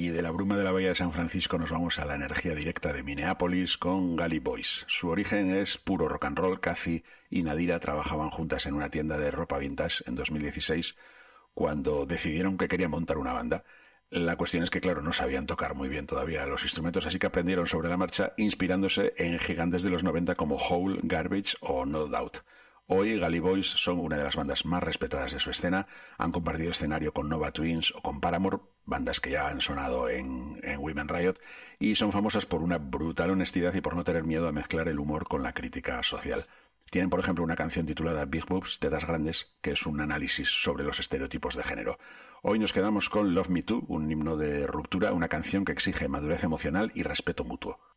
Y de la bruma de la bahía de San Francisco nos vamos a la energía directa de Minneapolis con Gully Boys. Su origen es puro rock and roll. Kathy y Nadira trabajaban juntas en una tienda de ropa vintage en 2016 cuando decidieron que querían montar una banda. La cuestión es que, claro, no sabían tocar muy bien todavía los instrumentos, así que aprendieron sobre la marcha inspirándose en gigantes de los 90 como Hole, Garbage o No Doubt. Hoy Gully Boys son una de las bandas más respetadas de su escena, han compartido escenario con Nova Twins o con Paramore, bandas que ya han sonado en Women Riot, y son famosas por una brutal honestidad y por no tener miedo a mezclar el humor con la crítica social. Tienen, por ejemplo, una canción titulada Big Boobs, Tetas Grandes, que es un análisis sobre los estereotipos de género. Hoy nos quedamos con Love Me Too, un himno de ruptura, una canción que exige madurez emocional y respeto mutuo.